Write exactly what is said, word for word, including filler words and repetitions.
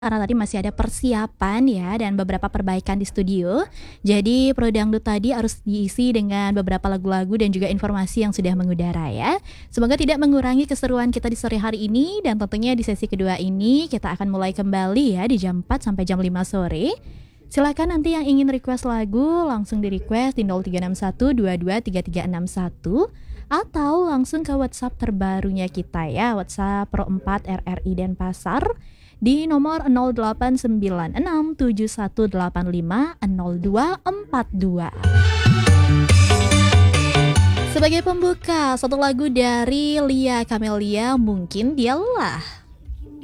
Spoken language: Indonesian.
Karena tadi masih ada persiapan ya dan beberapa perbaikan di studio. Jadi Pro Dangdut tadi harus diisi dengan beberapa lagu-lagu dan juga informasi yang sudah mengudara ya. Semoga tidak mengurangi keseruan kita di sore hari ini dan tentunya di sesi kedua ini kita akan mulai kembali ya di jam empat sampai jam lima sore. Silakan nanti yang ingin request lagu langsung di request di nol tiga enam satu dua dua tiga tiga enam satu atau langsung ke WhatsApp terbarunya kita ya, WhatsApp Pro empat R R I Denpasar di nomor nol delapan sembilan enam tujuh satu delapan lima nol dua empat dua. Sebagai pembuka, satu lagu dari Lia Camelia, Mungkin Dia Lelah.